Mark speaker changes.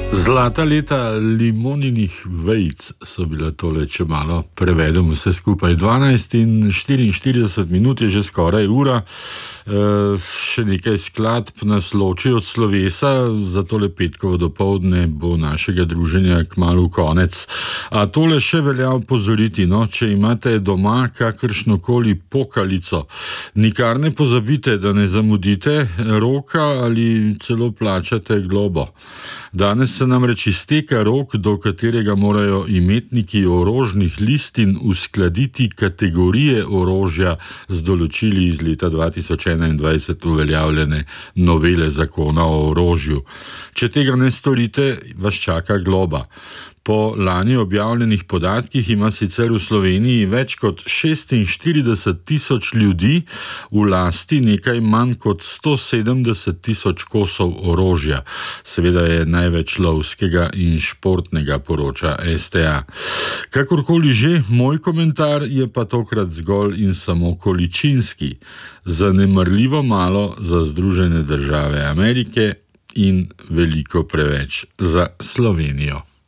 Speaker 1: Zlata leta limoninih vejic so bila tole, če malo prevedem vse skupaj. 12:44 je že skoraj ura. Še nekaj skladb nas loči od slovesa, za tole petkovo dopoldne bo našega druženja kmalu konec. A tole še velja opozoriti, no, če imate doma kakršnokoli pokalico, nikar ne pozabite, da ne zamudite roka ali celo plačate globo. Danes se namreč izteka rok, do katerega morajo imetniki orožnih listin uskladiti kategorije orožja z določili iz leta 2021 uveljavljene novele zakona o orožju. Če tega ne storite, vas čaka globa. Po lani objavljenih podatkih ima sicer v Sloveniji več kot 46.000 ljudi v lasti nekaj manj kot 170.000 kosov orožja. Seveda je največ lovskega in športnega, poroča STA. Kakorkoli že, moj komentar je pa tokrat zgolj in samo količinski. Zanemarljivo malo za Združene države Amerike in veliko preveč za Slovenijo.